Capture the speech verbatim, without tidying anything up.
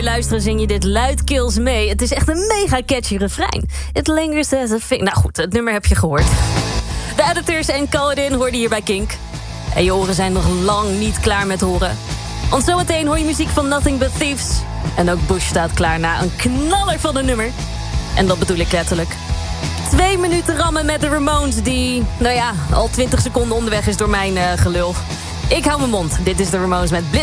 Luisteren zing je dit luidkeels mee. Het is echt een mega catchy refrein. It lingers as a thing. Nou goed, het nummer heb je gehoord. De Editors en Call It In hoorden hier bij Kink. En je oren zijn nog lang niet klaar met horen. Want zometeen hoor je muziek van Nothing But Thieves. En ook Bush staat klaar na een knaller van een nummer. En dat bedoel ik letterlijk. Twee minuten rammen met de Ramones die, nou ja, al twintig seconden onderweg is door mijn uh, gelul. Ik hou mijn mond. Dit is de Ramones met Bliss.